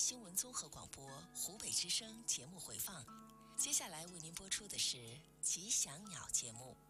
新闻综合广播湖北之声节目回放。接下来为您播出的是吉祥鸟节目。